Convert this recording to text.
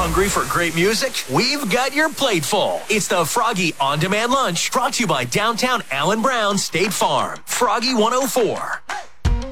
Hungry for great music? We've got your plate full. It's the Froggy On Demand Lunch, brought to you by Downtown Allen Brown State Farm. Froggy 104.